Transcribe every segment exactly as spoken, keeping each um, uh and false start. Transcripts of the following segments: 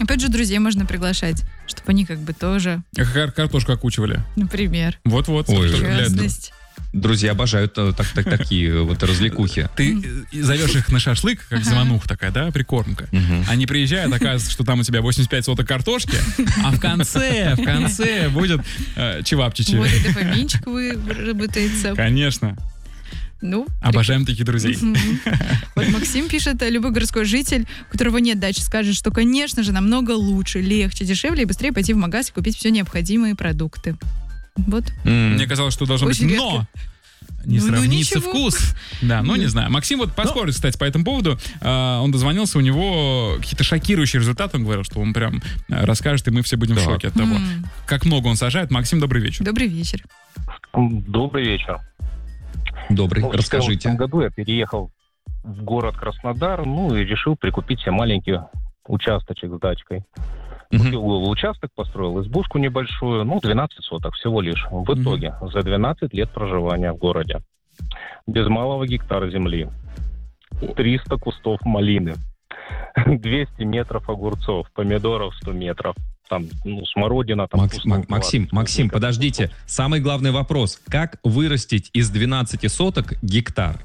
Опять же, друзей можно приглашать, чтобы они как бы тоже... Кар- картошку окучивали. Например. Вот-вот. Ой, Честность. Друзья обожают так, так, такие вот развлекухи. Ты зовешь их на шашлык, как звонух такая, да, прикормка. Мгм. Они приезжают, оказывается, что там у тебя восемьдесят пять соток картошки, а в конце, в конце будет э, чевапчичи. Вот и дофаминчик выработается. Конечно. Ну, Обожаем таких друзей. Мгм. Вот Максим пишет, любой городской житель, у которого нет дачи, скажет, что, конечно же, намного лучше, легче, дешевле и быстрее пойти в магаз и купить все необходимые продукты. Вот. М. Мне казалось, что должно Очень быть редко. «но». Не Ну, ну, сравнится ничего. вкус. Да, ну не знаю. Максим вот поспорит, кстати, по этому поводу. А, Он дозвонился, у него какие-то шокирующие результаты. Он говорил, что он прям а, расскажет, и мы все будем в Так. шоке от того, М. как много он сажает. Максим, добрый вечер. Добрый вечер. Добрый вечер. Добрый, Ну, В расскажите. этом году я переехал в город Краснодар, ну и решил прикупить себе маленький участочек с дачкой. Мгм. Купил участок, построил избушку небольшую, ну, двенадцать соток всего лишь. В Мгм. итоге за двенадцать лет проживания в городе без малого гектара земли, триста кустов малины, двести метров огурцов, помидоров сто метров, там, ну, смородина, там... Макс- кустов Мак- Максим, двадцать, Максим, несколько подождите. кустов. Самый главный вопрос. Как вырастить из двенадцати соток гектар?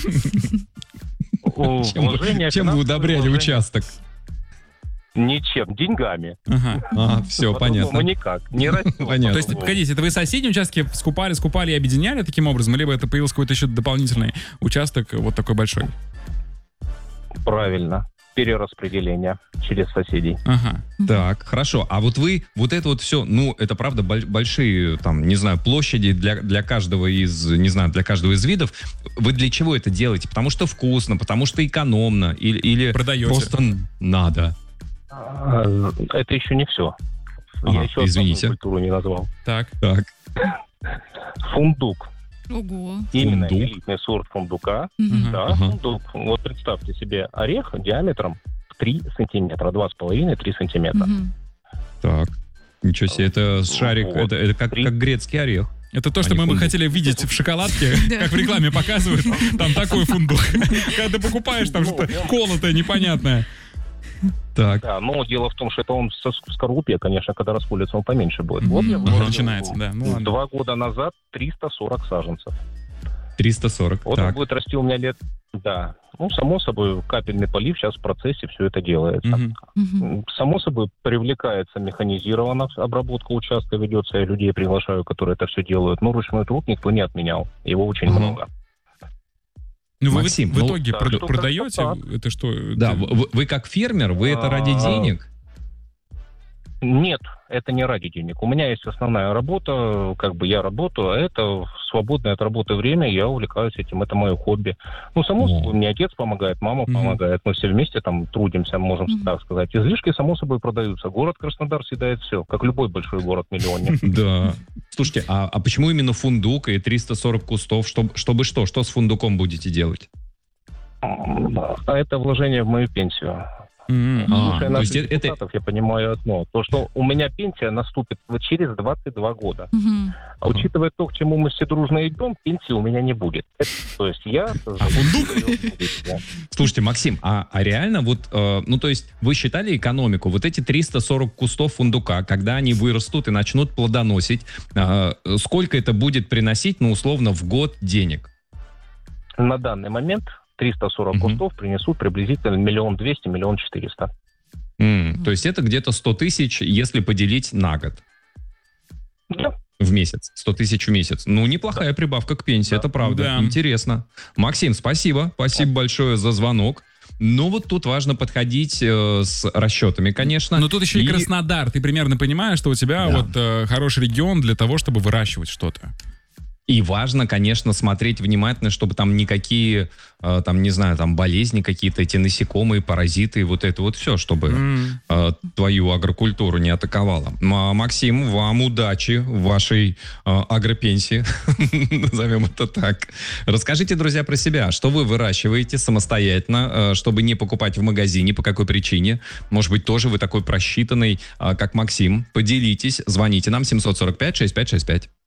О, Чем вы- вложения, чем вы финансовые удобряли вложения. участок? Ничем, деньгами. Ага. А, все, По-другому понятно. никак. Не растет. Понятно. То есть, погодите, это вы соседние участки скупали, скупали и объединяли таким образом, либо это появился какой-то еще дополнительный участок, вот такой большой? Правильно. Перераспределение через соседей. Ага. Так, хорошо. А вот вы, вот это вот все, ну, это правда боль- большие, там, не знаю, площади для, для каждого из, не знаю, для каждого из видов. Вы для чего это делаете? Потому что вкусно, потому что экономно или, или Продаете. просто надо? А, Это еще не все. Ага, Я еще извините. основную культуру не назвал. Так. Так. Фундук. Ого. Именно Фундук? элитный сорт фундука. Мгм. Ага. Да, Ага. фундук. Вот представьте себе орех диаметром три сантиметра, два с половиной три сантиметра. Мгм. Так. Ничего себе, это шарик, Вот. это, это как, Три. как грецкий орех. Это то, что А не мы бы фундук. хотели видеть в шоколадке, Да. как в рекламе показывают. Там такой фундук. Когда ты покупаешь, там что-то колотое, непонятное. Так. Да, но дело в том, что это он в сос- в скорлупе, конечно, когда расколется, он поменьше будет. Мгм. Вот я Ага. вложил Начинается, да. Ну ладно. Два года назад триста сорок саженцев. триста сорок. Вот он Так. будет расти у меня лет... Да. Ну, само собой, капельный полив, сейчас в процессе все это делается. Мгм. Мгм. Само собой, привлекается механизированно, обработка участка ведется, я людей приглашаю, которые это все делают. Но ручной труд никто не отменял, его очень Мгм. много. Ну, вы Максим, в ну, итоге да, прода- что продаете? как-то Это что? Да, это- вы, вы как фермер, вы это ради А, денег? Нет, это не ради денег. У меня есть основная работа, как бы я работаю, а это в свободное от работы время я увлекаюсь этим, это мое хобби. Ну, само О. собой, мне отец помогает, мама Мгм. помогает, мы все вместе там трудимся, можем Мгм. так сказать. Излишки, само собой, продаются. Город Краснодар съедает все, как любой большой город-миллионник. Да. Слушайте, а, а почему именно фундук и триста сорок кустов? Чтобы, чтобы что? Что с фундуком будете делать? А это вложение в мою пенсию. М. А, Слушая то наших есть это- депутатов, я понимаю одно. То, что у меня пенсия наступит вот через двадцать два года. Мгм. А учитывая то, к чему мы все дружно идем, пенсии у меня не будет. Это- то есть я... А Слушайте, Максим, а, а реально вот, э, ну то есть вы считали экономику, вот эти триста сорок кустов фундука, когда они вырастут и начнут плодоносить, э, сколько это будет приносить, ну условно, в год денег? На данный момент триста сорок Мгм. кустов принесут приблизительно миллион двести, миллион четыреста. М, то есть это где-то сто тысяч, если поделить на год. Да. В месяц. сто тысяч в месяц. Ну, неплохая прибавка к пенсии, Да. это правда. Да. Интересно. Максим, спасибо. Спасибо большое за звонок. Но вот тут важно подходить э, с расчетами, конечно. Но тут еще и И- Краснодар. Ты примерно понимаешь, что у тебя Да. вот э, хороший регион для того, чтобы выращивать что-то. И важно, конечно, смотреть внимательно, чтобы там никакие, э, там, не знаю, там болезни какие-то, эти насекомые, паразиты, вот это вот все, чтобы М. э, твою агрокультуру не атаковало. М- а, Максим, вам удачи в вашей э, агропенсии, назовем это так. Расскажите, друзья, про себя. Что вы выращиваете самостоятельно, э, чтобы не покупать в магазине, по какой причине? Может быть, тоже вы такой просчитанный, э, как Максим. Поделитесь, звоните нам семь сорок пять шестьдесят пять шестьдесят пять.